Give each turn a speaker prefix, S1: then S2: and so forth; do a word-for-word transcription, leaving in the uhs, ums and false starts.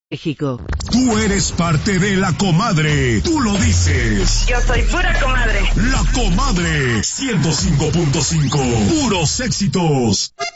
S1: México.
S2: Tú eres parte de La Comadre. Tú lo dices.
S3: Yo soy pura comadre.
S2: La Comadre. ciento cinco punto cinco. Puros éxitos.